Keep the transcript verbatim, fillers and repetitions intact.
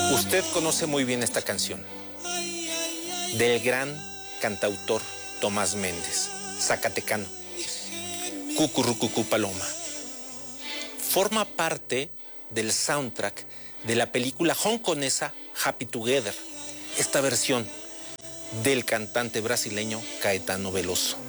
Usted conoce muy bien esta canción del gran cantautor Tomás Méndez, zacatecano, Cucurrucucú Paloma. Forma parte del soundtrack de la película hongkonesa Happy Together, esta versión del cantante brasileño Caetano Veloso.